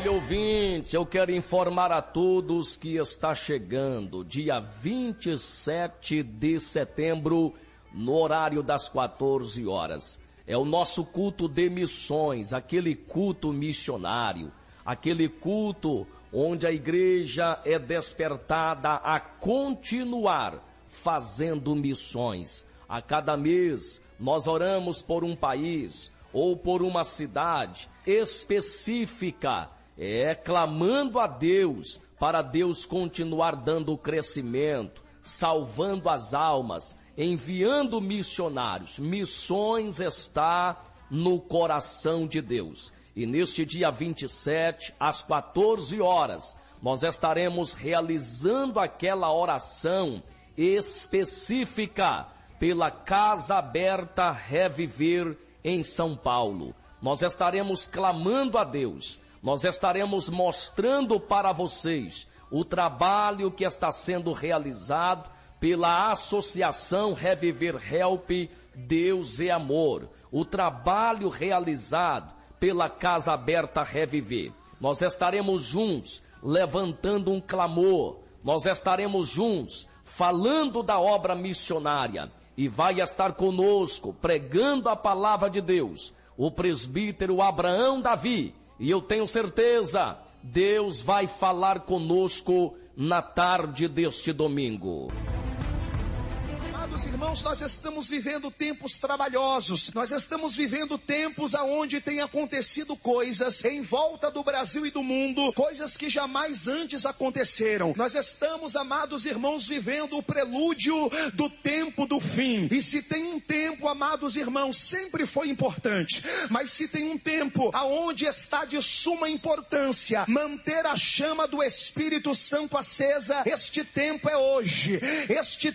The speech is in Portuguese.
Olha, ouvinte, eu quero informar a todos que está chegando dia 27 de setembro, no horário das 14 horas. É o nosso culto de missões, aquele culto missionário, aquele culto onde a igreja é despertada a continuar fazendo missões. A cada mês nós oramos por um país ou por uma cidade específica, clamando a Deus, para Deus continuar dando crescimento, salvando as almas, enviando missionários. Missões está no coração de Deus. E neste dia 27, às 14 horas, nós estaremos realizando aquela oração específica pela Casa Aberta Reviver em São Paulo. Nós estaremos clamando a Deus, nós estaremos mostrando para vocês o trabalho que está sendo realizado pela Associação Reviver Help Deus e Amor, o trabalho realizado pela Casa Aberta Reviver. Nós estaremos juntos levantando um clamor, nós estaremos juntos falando da obra missionária. E vai estar conosco, pregando a palavra de Deus, o presbítero Abraão Davi. E eu tenho certeza, Deus vai falar conosco na tarde deste domingo. Amados irmãos, nós estamos vivendo tempos trabalhosos, nós estamos vivendo tempos onde tem acontecido coisas em volta do Brasil e do mundo, coisas que jamais antes aconteceram. Nós estamos, amados irmãos, vivendo o prelúdio do tempo do fim. E se tem um tempo, amados irmãos, sempre foi importante, mas se tem um tempo aonde está de suma importância manter a chama do Espírito Santo acesa, este tempo é hoje. Este